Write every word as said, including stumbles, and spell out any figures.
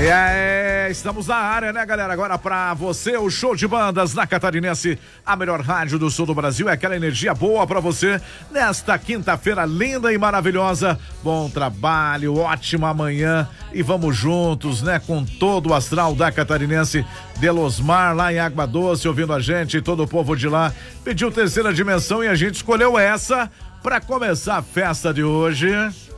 É, estamos na área, né, galera? Agora pra você, o show de bandas na Catarinense, a melhor rádio do sul do Brasil, é aquela energia boa pra você nesta quinta-feira linda e maravilhosa. Bom trabalho, ótima manhã e vamos juntos, né, com todo o astral da Catarinense. Delosmar lá em Água Doce, ouvindo a gente, todo o povo de lá pediu terceira dimensão e a gente escolheu essa pra começar a festa de hoje.